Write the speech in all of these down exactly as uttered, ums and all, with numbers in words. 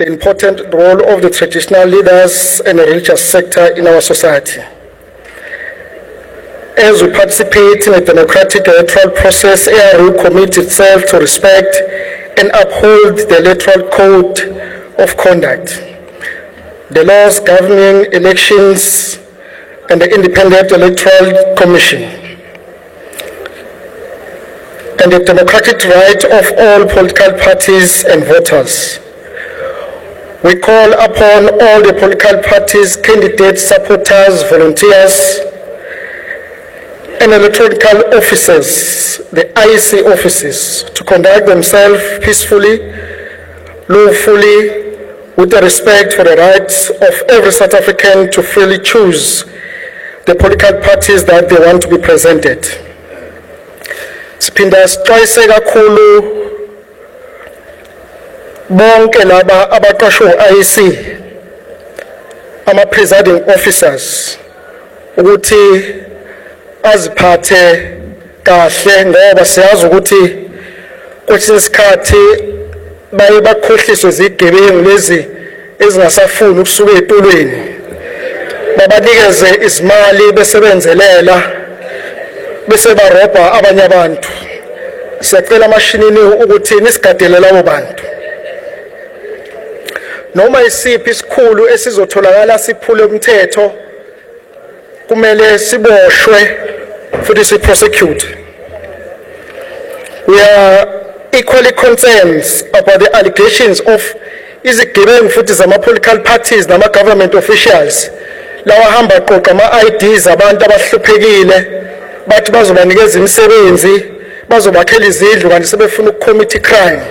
the important role of the traditional leaders and the religious sector in our society. As we participate in a democratic electoral process, A R U commits itself to respect and uphold the Electoral Code of Conduct, the laws governing elections, and the Independent Electoral Commission, and the democratic right of all political parties and voters. We call upon all the political parties, candidates, supporters, volunteers, and electoral officers, the I C offices, to conduct themselves peacefully, lawfully, with the respect for the rights of every South African to freely choose the political parties that they want to be presented. Siphinda sixwayise kakhulu bonke laba abaqashwe I C, ama presiding officers, ukuthi aziphathe kahle ngoba siyazi ukuthi kwesinye isikhathi baye bakhohliswe izigebengu lezi ezingasafuni ukusuka etulweni, babanikeze izimali besebenzelela bese barobha abanye abantu. Siyacela amashinini ukuthi nisigadele labo bantu. Noma isiphi isikhulu esizotholakala siphule umthetho kumele siboshwe futhi siprosecute. We are equally concerned about the allegations of izigebengu futhi zama political parties nama government officials lawa hamba qoqa ama I Ds abantu abahluphekile bathi bazobanikeza imisebenzi, bazobakhela izindlu kanti sebefuna ukucommit crime.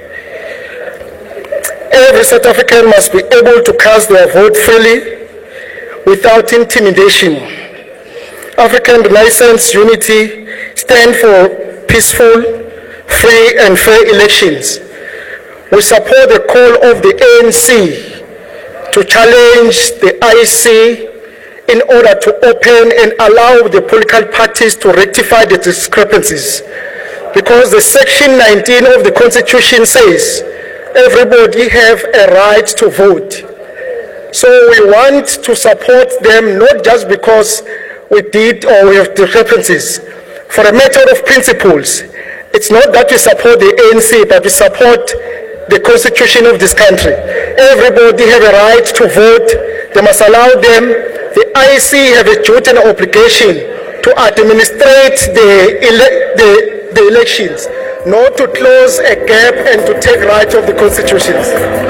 Every South African must be able to cast their vote freely without intimidation. African Renaissance Unity stand for peaceful, free and fair elections. We support the call of the A N C to challenge the I C in order to open and allow the political parties to rectify the discrepancies. Because the section nineteen of the Constitution says everybody have a right to vote. So we want to support them not just because we did or we have discrepancies. For a matter of principles, it's not that we support the A N C, but we support the Constitution of this country. Everybody have a right to vote. They must allow them. The I C have a duty and obligation to administrate the, ele the, the elections, not to close a gap and to take right of the constitutions.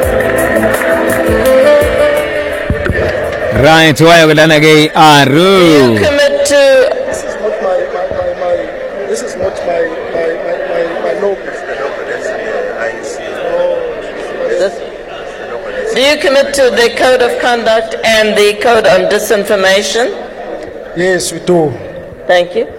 Right, why are we Aru? You commit to. This is not my my my, my this is not my my my my, my noble. Do you commit to the Code of Conduct and the Code on Disinformation? Yes, we do. Thank you.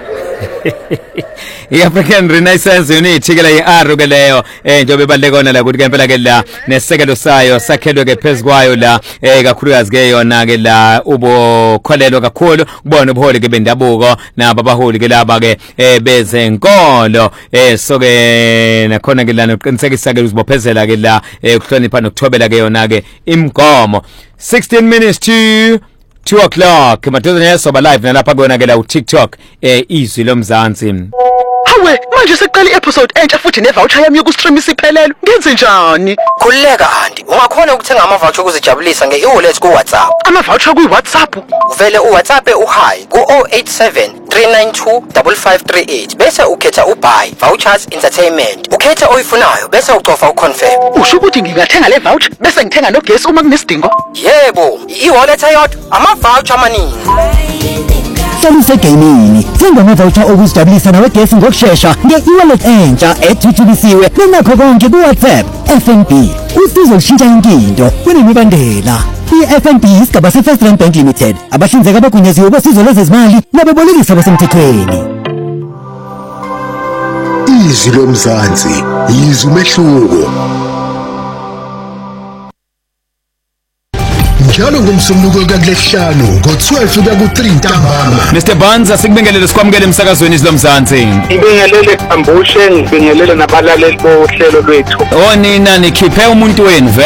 I-African Renaissance Unity ke la i-Aru ke leyo eh njobe balekona la ukuthi ke impela ke la nesekelo sayo sakhelwe ke phezukwayo la eh kakhulukazi ke yona ke la ubokholelo kakhulu kubona ubuholi ke bendabuko naba abaholi ke laba ke eh bezenkolo eh so ke nakhona ke la noqinisekisa ke uzibophezela ke la ukuhlonipha nokuthobela ke yona ke imgomo. Sixteen minutes to two o'clock. Matozo nyesoba live nalapha kona ke la uTikTok eh izwi lomzansi. Hawe manje seqala i-episode entsha futhi ne-voucher yami yokustream isiphelele. Ngenze njani? Khuleka andi. Ungakhona ukuthenga ama-voucher ukuzijabulisa nge-e-wallet ku-WhatsApp. Ama-voucher ku-WhatsApp? Uvele u-WhatsApp u-hi ku zero eight seven three nine two five five three eight bese ukhetha u-buy vouchers entertainment. Ukhetha oyifunayo bese ucofa u-confirm. Usho ukuthi ngingathenga le voucher bese ngithenga nogesi uma kunesidingo? Yebo, i-wallet ayodwa ama-voucher amaningi. Saluse gaming. Thenga ama-voucher okuzijabulisa nawe gesi ngokusheshsha nge-e-wallet entsha ethuthukisiwe nakho konke ku-WhatsApp. F N B usizo lushintsha impilo kunemibandela. I-F N B isigaba se-First Rand Bank Limited abahlinzeka abagunyaziwe bosizo lwezezimali nababolekisi abasemthethweni. Izwi lomzansi, izwi umehluko. Njalo ngomsombuluko kakuhlanu ngo-twelve kuya ku-three ntambama. Mister Banza sikubingelele sikwamukele emsakazweni izilomzansi. Ngibingelele Khambushe, ngibingelele nabalaleli bohlelo lwethu. Oh nina nikhiphe umuntu wenu